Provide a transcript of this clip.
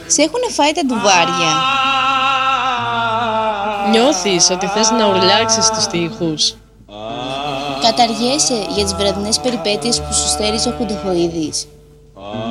Σε έχουνε φάει τα ντουβάρια? Νιώθεις ότι θες να ουρλιάξεις τους τοίχους? Καταργέσαι για τις βραδινές περιπέτειες που σου στέριζε ο Χουντοχοίδης?